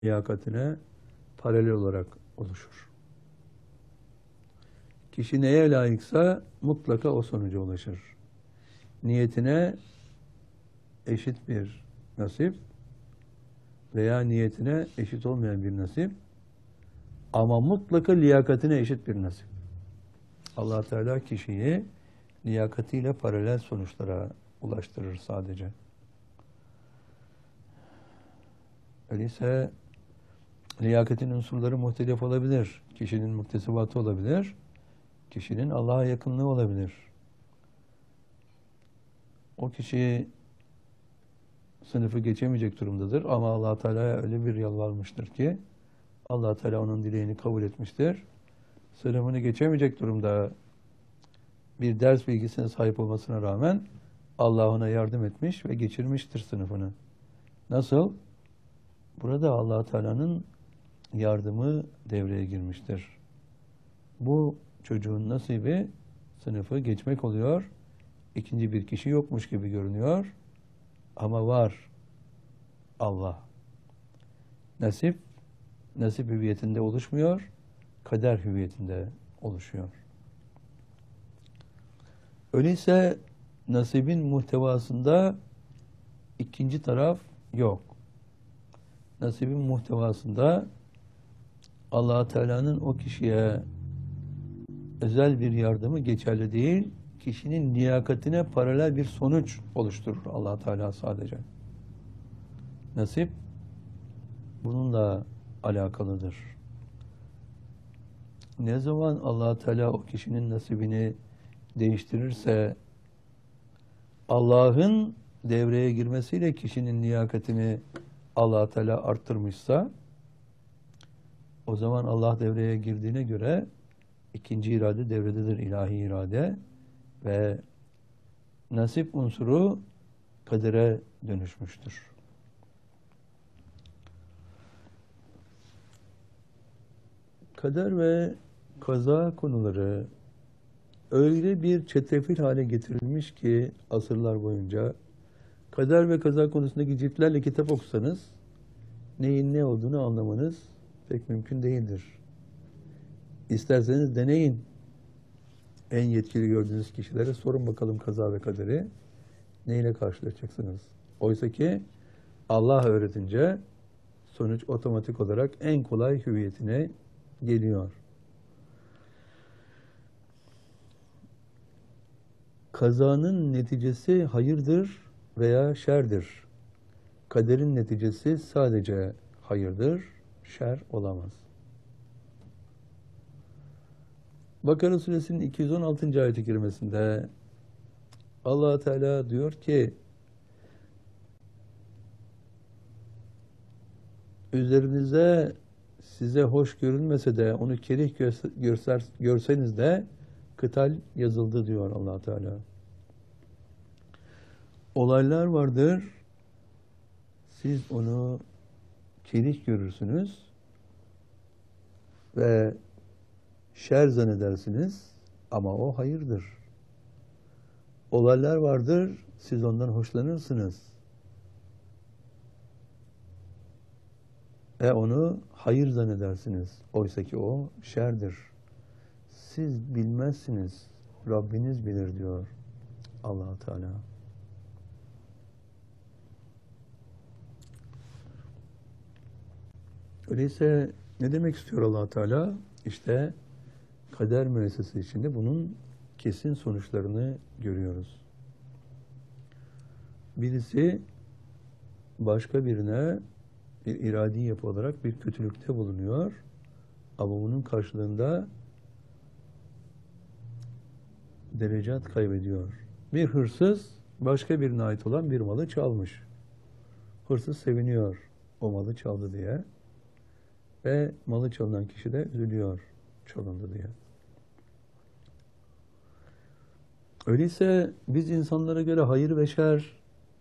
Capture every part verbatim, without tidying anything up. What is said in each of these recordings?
liyakatine paralel olarak oluşur. Kişi neye layıksa mutlaka o sonuca ulaşır. Niyetine eşit bir nasip veya niyetine eşit olmayan bir nasip ama mutlaka liyakatine eşit bir nasip. Allah Teala kişiyi liyakatiyle paralel sonuçlara ulaştırır sadece. Öyleyse liyakatin unsurları muhtelif olabilir. Kişinin muktesebatı olabilir. Kişinin Allah'a yakınlığı olabilir. O kişi sınıfı geçemeyecek durumdadır ama Allah Teala'ya öyle bir yalvarmıştır ki Allah Teala onun dileğini kabul etmiştir. Sınıfını geçemeyecek durumda bir ders bilgisine sahip olmasına rağmen Allah ona yardım etmiş ve geçirmiştir sınıfını. Nasıl? Burada Allah Teala'nın yardımı devreye girmiştir. Bu çocuğun nasibi sınıfı geçmek oluyor. İkinci bir kişi yokmuş gibi görünüyor. Ama var Allah. Nasip, nasip hüviyetinde oluşmuyor, kader hüviyetinde oluşuyor. Öyleyse nasibin muhtevasında ikinci taraf yok. Nasibin muhtevasında Allah Teala'nın o kişiye özel bir yardımı geçerli değil, kişinin liyakatine paralel bir sonuç oluşturur Allah Teala sadece. Nasip bununla alakalıdır. Ne zaman Allah Teala o kişinin nasibini değiştirirse, Allah'ın devreye girmesiyle kişinin liyakatini Allah Teala arttırmışsa, o zaman Allah devreye girdiğine göre ikinci irade devrededir, ilahi irade ve nasip unsuru kadere dönüşmüştür. Kader ve kaza konuları öyle bir çetrefil hale getirilmiş ki asırlar boyunca kader ve kaza konusundaki ciltlerle kitap okusanız neyin ne olduğunu anlamanız pek mümkün değildir. İsterseniz deneyin. En yetkili gördüğünüz kişilere sorun bakalım kaza ve kaderi neyle karşılaşacaksınız? Oysa ki Allah öğretince sonuç otomatik olarak en kolay hüviyetine geliyor. Kazanın neticesi hayırdır veya şerdir. Kaderin neticesi sadece hayırdır, şer olamaz. Bakara Suresinin iki yüz on altıncı ayet-i kerimesinde Allah Teala diyor ki üzerinize size hoş görünmese de onu kerih görser, görseniz de kıtal yazıldı diyor Allah Teala. Olaylar vardır. Siz onu kerih görürsünüz ve şer zannedersiniz ama o hayırdır. Olaylar vardır. Siz ondan hoşlanırsınız. Ve onu hayır zannedersiniz. Oysa ki o şerdir. Siz bilmezsiniz. Rabbiniz bilir diyor Allah Teala. Öyleyse ne demek istiyor Allah Teala? İşte kader müessesesi içinde bunun kesin sonuçlarını görüyoruz. Birisi başka birine bir iradi yapı olarak bir kötülükte bulunuyor. Ama bunun karşılığında derecat kaybediyor. Bir hırsız başka birine ait olan bir malı çalmış. Hırsız seviniyor o malı çaldı diye. Ve malı çalınan kişi de üzülüyor çalındı diye. Öyleyse biz insanlara göre hayır ve şer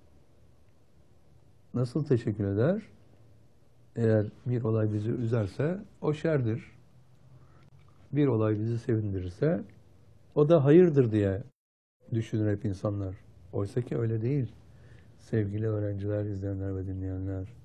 nasıl teşekkür eder? Eğer bir olay bizi üzerse o şerdir. Bir olay bizi sevindirirse o da hayırdır diye düşünür hep insanlar. Oysa ki öyle değil. Sevgili öğrenciler, izleyenler ve dinleyenler.